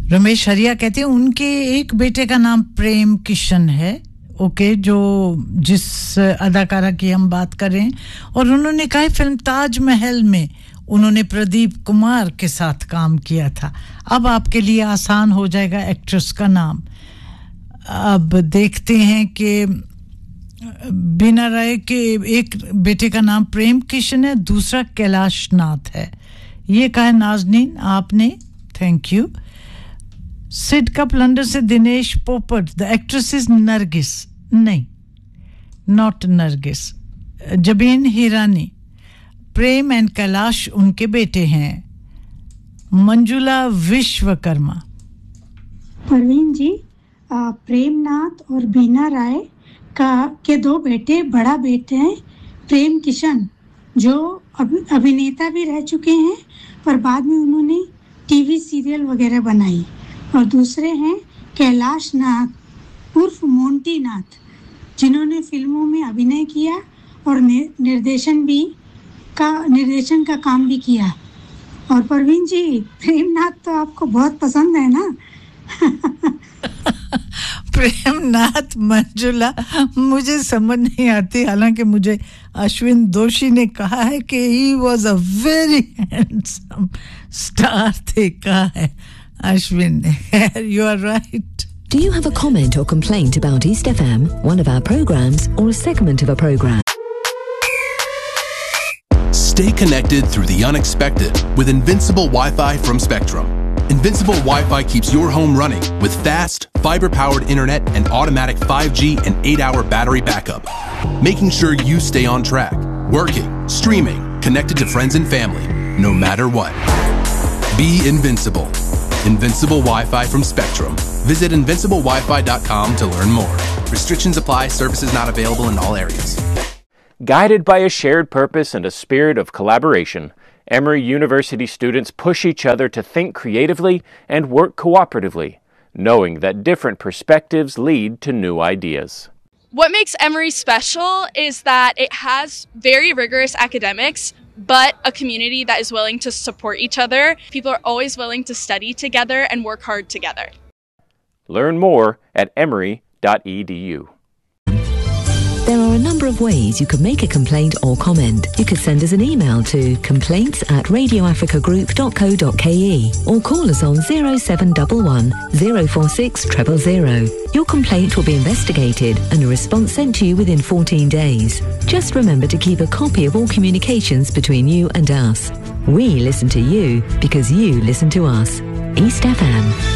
रमेश हरिया कहते हैं उनके एक बेटे का नाम प्रेम किशन है ओके जो जिस अदाकारा की हम बात कर रहे हैं और उन्होंने कहा फिल्म ताजमहल में उन्होंने प्रदीप कुमार के साथ काम किया था अब आपके लिए आसान हो जाएगा एक्ट्रेस का नाम अब देखते हैं कि बीना राय के एक बेटे का नाम प्रेम किशन है दूसरा कैलाश नाथ है ये कहा नाज़नीन आपने thank you Sid cup London से दिनेश पोपट द एक्ट्रेस इज नरगिस नहीं not Nargis Jabeen Hirani Prem and Kailash उनके बेटे हैं मंजुला विश्वकर्मा परवीन जी प्रेमनाथ और बीना राय के दो बेटे बड़ा बेटे हैं प्रेम किशन जो अभिनेता भी रह चुके हैं पर बाद में उन्होंने टीवी सीरियल वगैरह बनाई और दूसरे हैं कैलाश नाथ उर्फ मोंटी नाथ जिन्होंने फिल्मों में अभिनय किया और निर्देशन का काम भी किया और परवीन जी प्रेमनाथ तो आपको बहुत पसंद है ना प्रेमनाथ मंजुला मुझे समझ नहीं आती हालांकि मुझे अश्विन दोषी ने कहा है कि he was a very handsome star थे कहा है Ashwin you are right. Do you have a comment or complaint about East FM, one of our programs, or a segment of a program? Stay connected through the unexpected with Invincible Wi-Fi from Spectrum. Invincible Wi-Fi keeps your home running with fast, fiber-powered internet and automatic 5G and 8-hour battery backup, making sure you stay on track, working, streaming, connected to friends and family, no matter what. Be invincible. Invincible Wi-Fi from Spectrum. Visit invinciblewifi.com to learn more. Restrictions apply. Services not available in all areas. Guided by a shared purpose and a spirit of collaboration, Emory University students push each other to think creatively and work cooperatively, knowing that different perspectives lead to new ideas. What makes Emory special is that it has very rigorous academics, but a community that is willing to support each other. People are always willing to study together and work hard together. Learn more at emory.edu. There are a number of ways you can make a complaint or comment. You could send us an email to complaints@radioafricagroup.co.ke or call us on 0711 046 000. Your complaint will be investigated and a response sent to you within 14 days. Just remember to keep a copy of all communications between you and us. We listen to you because you listen to us. East FM.